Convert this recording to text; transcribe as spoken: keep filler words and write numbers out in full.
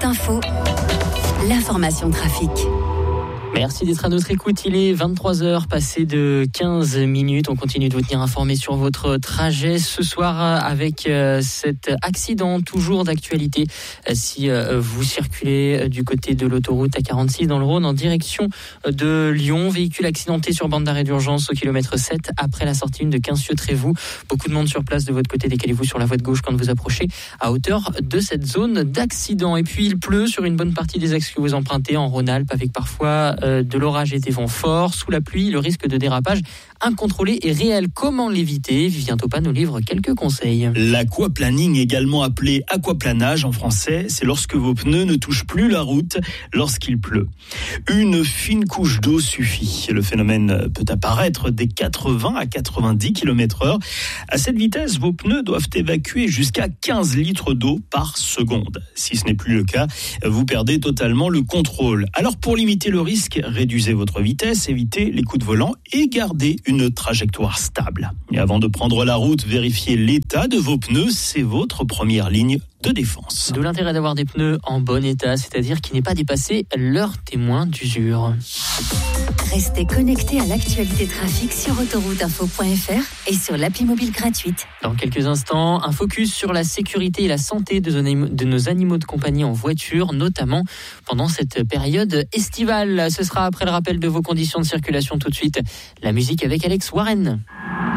Info, l'information trafic. Merci d'être à notre écoute. Il est vingt-trois heures passées de quinze minutes. On continue de vous tenir informé sur votre trajet ce soir avec cet accident toujours d'actualité. Si vous circulez du côté de l'autoroute A quarante-six dans le Rhône en direction de Lyon, véhicule accidenté sur bande d'arrêt d'urgence au kilomètre sept après la sortie une de Quinzieux-Trévoux. Beaucoup de monde sur place de votre côté. Décalez-vous sur la voie de gauche quand vous approchez à hauteur de cette zone d'accident. Et puis il pleut sur une bonne partie des axes que vous empruntez en Rhône-Alpes avec parfois de l'orage et des vents forts. Sous la pluie, le risque de dérapage incontrôlé est réel. Comment l'éviter ? Vivien Topa nous livre quelques conseils. L'aquaplaning, également appelé aquaplanage en français, c'est lorsque vos pneus ne touchent plus la route lorsqu'il pleut. Une fine couche d'eau suffit. Le phénomène peut apparaître des quatre-vingts à quatre-vingt-dix kilomètres heure. À cette vitesse, vos pneus doivent évacuer jusqu'à quinze litres d'eau par seconde. Si ce n'est plus le cas, vous perdez totalement le contrôle. Alors pour limiter le risque, réduisez votre vitesse, évitez les coups de volant et gardez une trajectoire stable. Et avant de prendre la route, vérifiez l'état de vos pneus, c'est votre première ligne de défense. D'où l'intérêt d'avoir des pneus en bon état, c'est-à-dire qui n'aient pas dépassé leur témoin d'usure. Restez connectés à l'actualité trafic sur autoroute info point f r et sur l'appli mobile gratuite. Dans quelques instants, un focus sur la sécurité et la santé de nos animaux de compagnie en voiture, notamment pendant cette période estivale. Ce sera après le rappel de vos conditions de circulation tout de suite. La musique avec Alex Warren.